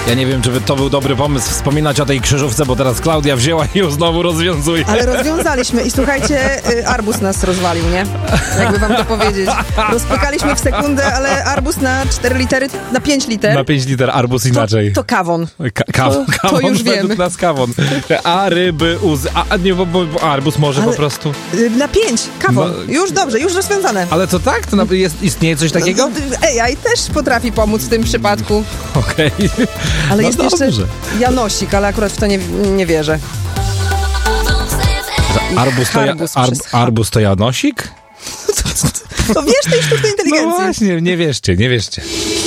Ja nie wiem, czy to był dobry pomysł wspominać o tej krzyżówce, bo teraz Klaudia wzięła i ją znowu rozwiązuje. Ale rozwiązaliśmy i słuchajcie, arbuz nas rozwalił, nie? Jakby wam to powiedzieć. Rozpykaliśmy w sekundę, ale arbuz na 4 litery, na 5 liter. Na 5 liter arbuz inaczej. To kawon. Kawon, to już według wiemy. nas kawon. A ryby, nie, bo arbuz może ale po prostu... Na 5, kawon. No, już dobrze, już rozwiązane. ale to tak? To istnieje coś takiego? AI też potrafi pomóc w tym przypadku. Okej. Ale No jest dobrze. jeszcze Janosik, ale akurat w to nie wierzę. Arbuz to Janosik? To wiesz tej sztucznej inteligencji. No właśnie, nie wierzcie.